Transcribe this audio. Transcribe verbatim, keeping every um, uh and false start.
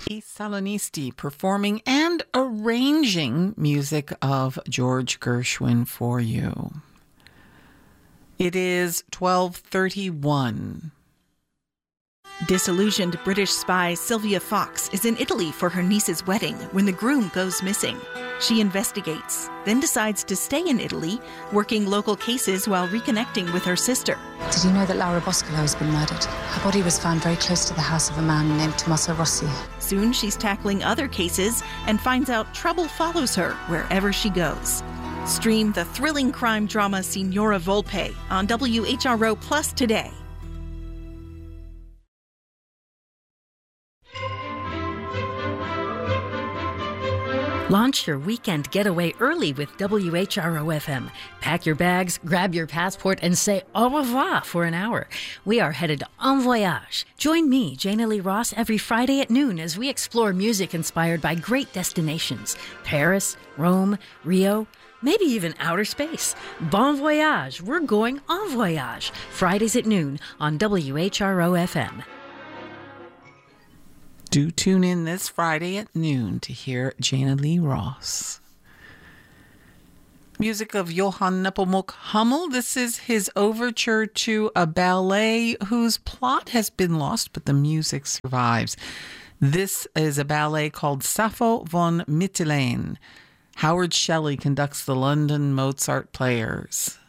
Salonisti performing and arranging music of George Gershwin for you. It is twelve thirty-one. Disillusioned British spy Sylvia Fox is in Italy for her niece's wedding when the groom goes missing. She investigates, then decides to stay in Italy, working local cases while reconnecting with her sister. Did you know that Laura Boscolo has been murdered? Her body was found very close to the house of a man named Tommaso Rossi. Soon she's tackling other cases and finds out trouble follows her wherever she goes. Stream the thrilling crime drama Signora Volpe on W H R O Plus today. Launch your weekend getaway early with W H R O F M. Pack your bags, grab your passport, and say au revoir for an hour. We are headed en voyage. Join me, Jana Lee Ross, every Friday at noon as we explore music inspired by great destinations. Paris, Rome, Rio, maybe even outer space. Bon voyage. We're going en voyage. Fridays at noon on W H R O F M. Do tune in this Friday at noon to hear Jana Lee Ross. Music of Johann Nepomuk Hummel. This is his overture to a ballet whose plot has been lost, but the music survives. This is a ballet called Sappho von Mytilene. Howard Shelley conducts the London Mozart Players.